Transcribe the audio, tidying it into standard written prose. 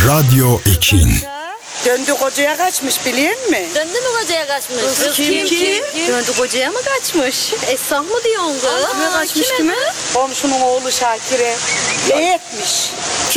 Radyo Ekin. Döndü kocaya kaçmış biliyor musun? Döndü mü kocaya kaçmış? Kız Kim? Döndü kocaya mı kaçmış? Esnaf mı diyorsun kız? Kime kaçmış kime? Komşunun oğlu Şakir'e. Ne etmiş?